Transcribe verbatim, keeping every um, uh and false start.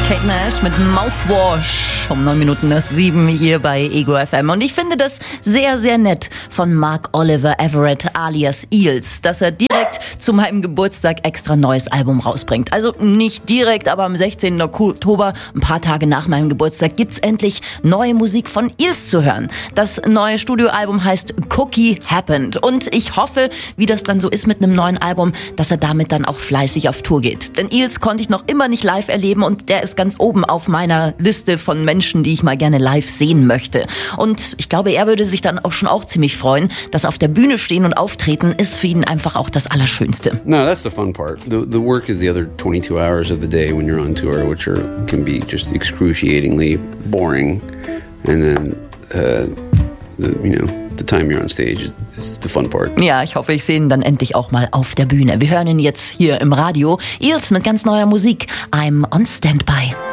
Kate Nash mit Mouthwash um neun Minuten nach sieben hier bei Ego F M. Und ich finde das sehr, sehr nett von Mark Oliver Everett alias Eels, dass er direkt zu meinem Geburtstag extra neues Album rausbringt. Also nicht direkt, aber am sechzehnten Oktober, ein paar Tage nach meinem Geburtstag, gibt's endlich neue Musik von Eels zu hören. Das neue Studioalbum heißt Cookie Happened. Und ich hoffe, wie das dann so ist mit einem neuen Album, dass er damit dann auch fleißig auf Tour geht. Denn Eels konnte ich noch immer nicht live erleben und der ist ganz oben auf meiner Liste von Menschen, die ich mal gerne live sehen möchte. Und ich glaube, er würde sich dann auch schon auch ziemlich freuen, dass auf der Bühne stehen und auftreten ist für ihn einfach auch das Allerschönste. No, that's the fun part. The the work is the other twenty-two hours of the day when you're on tour, which are can be just excruciatingly boring. And then uh, the, you know, the time you're on stage is, is the fun part. Ja, ich hoffe, ich sehe ihn dann endlich auch mal auf der Bühne. Wir hören ihn jetzt hier im Radio. Eels mit ganz neuer Musik. I'm on Standby.